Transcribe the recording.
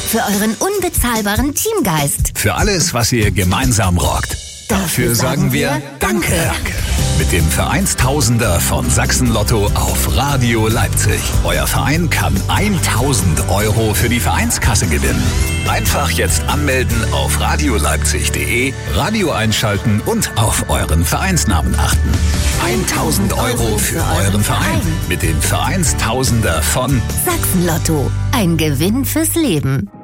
Für euren unbezahlbaren Teamgeist. Für alles, was ihr gemeinsam rockt. Dafür sagen wir Danke. Mit dem Vereinstausender von Sachsen Lotto auf Radio Leipzig. Euer Verein kann 1000 € für die Vereinskasse gewinnen. Einfach jetzt anmelden auf radioleipzig.de, Radio einschalten und auf euren Vereinsnamen achten. 1000 € für euren Verein mit dem Vereinstausender von Sachsen Lotto. Ein Gewinn fürs Leben.